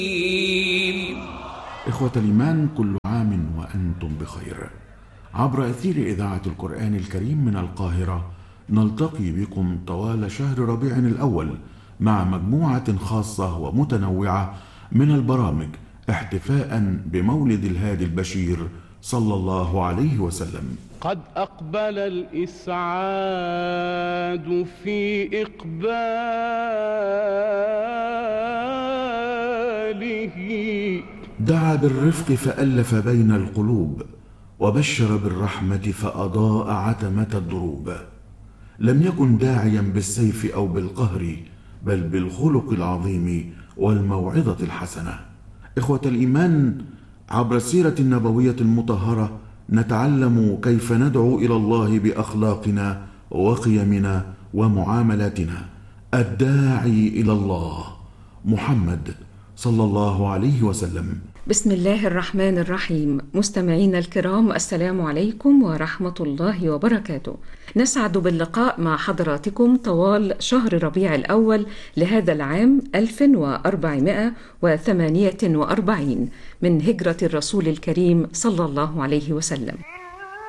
إخوة الإيمان، كل عام وأنتم بخير. عبر أثير إذاعة القرآن الكريم من القاهرة نلتقي بكم طوال شهر ربيع الأول مع مجموعة خاصة ومتنوعة من البرامج احتفاء بمولد الهادي البشير صلى الله عليه وسلم. قد أقبل الإسعاد في إقباله، دعا بالرفق فألف بين القلوب، وبشر بالرحمة فأضاء عتمة الدروب. لم يكن داعيا بالسيف أو بالقهر، بل بالخلق العظيم والموعظة الحسنة. إخوة الإيمان، عبر السيرة النبوية المطهرة نتعلم كيف ندعو إلى الله بأخلاقنا وقيمنا ومعاملاتنا. الداعي إلى الله محمد صلى الله عليه وسلم. بسم الله الرحمن الرحيم. مستمعينا الكرام، السلام عليكم ورحمة الله وبركاته. نسعد باللقاء مع حضراتكم طوال شهر ربيع الأول لهذا العام 1448 من هجرة الرسول الكريم صلى الله عليه وسلم.